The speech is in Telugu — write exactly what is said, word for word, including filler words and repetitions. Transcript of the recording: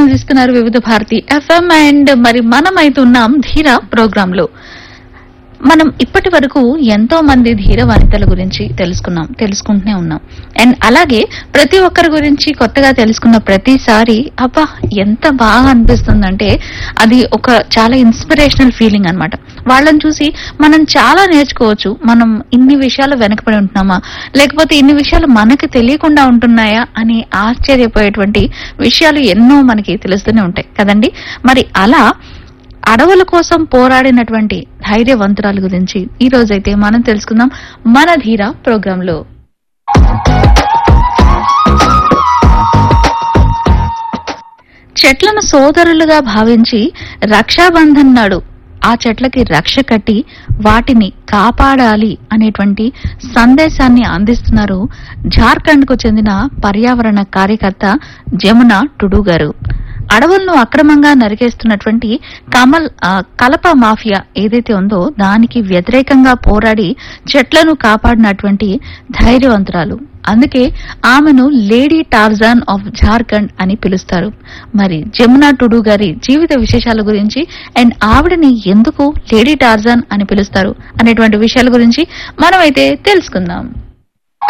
ఆనందిస్తున్నారు వివిధ భారతి ఎఫ్ఎం. అండ్ మరి మనం అయితే ఉన్నాం ధీర ప్రోగ్రామ్ లో. మనం ఇప్పటి వరకు ఎంతో మంది ధీర వనితల గురించి తెలుసుకున్నాం, తెలుసుకుంటూనే ఉన్నాం. అండ్ అలాగే ప్రతి ఒక్కరి గురించి కొత్తగా తెలుసుకున్న ప్రతిసారి అబ్బా ఎంత బాగా అనిపిస్తుందంటే అది ఒక చాలా ఇన్స్పిరేషనల్ ఫీలింగ్ అన్నమాట. వాళ్ళని చూసి మనం చాలా నేర్చుకోవచ్చు. మనం ఇన్ని విషయాలు వెనకబడి ఉంటున్నామా, లేకపోతే ఇన్ని విషయాలు మనకి తెలియకుండా ఉంటున్నాయా అని ఆశ్చర్యపోయేటువంటి విషయాలు ఎన్నో మనకి తెలుస్తూనే ఉంటాయి కదండి. మరి అలా అడవుల కోసం పోరాడినటువంటి ధైర్యవంతురాల గురించి ఈ రోజైతే మనం తెలుసుకుందాం మన ధీర ప్రోగ్రామ్ లో. చెట్లను సోదరులుగా భావించి రక్షాబంధన్ నాడు ఆ చెట్లకి రక్ష కట్టి వాటిని కాపాడాలి అనేటువంటి సందేశాన్ని అందిస్తున్నారు జార్ఖండ్ కు చెందిన పర్యావరణ కార్యకర్త జమున టుడు గారు. అడవులను అక్రమంగా నరికేస్తున్నటువంటి కమల్ కలప మాఫియా ఏదైతే ఉందో దానికి వ్యతిరేకంగా పోరాడి చెట్లను కాపాడినటువంటి ధైర్యవంతురాలు. అందుకే ఆమెను లేడీ టార్జాన్ ఆఫ్ జార్ఖండ్ అని పిలుస్తారు. మరి జమున టుడు గారి జీవిత విశేషాల గురించి అండ్ ఆవిడని ఎందుకు లేడీ టార్జాన్ అని పిలుస్తారు అనేటువంటి విషయాల గురించి మనమైతే తెలుసుకుందాం.